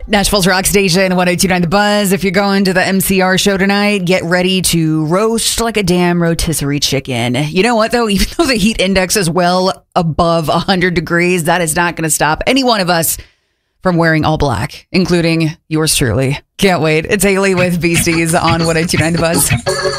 Nashville's Rock Station, 1029 The Buzz. If you're going to the MCR show tonight, get ready to roast like a damn rotisserie chicken. You know what, though? Even though the heat index is well above 100 degrees, that is not going to stop any one of us from wearing all black, including yours truly. Can't wait. It's Haley with Beasties on 1029 The Buzz.